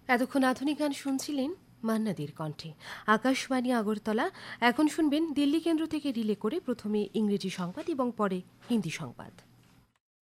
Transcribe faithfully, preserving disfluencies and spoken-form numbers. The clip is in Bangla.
এতক্ষণ আধুনিক গান শুনছিলেন মান্নাদের কণ্ঠে। আকাশবাণী আগরতলা। এখন শুনবেন দিল্লি কেন্দ্র থেকে রিলে করে প্রথমে ইংরেজি সংবাদ এবং পরে হিন্দি সংবাদ।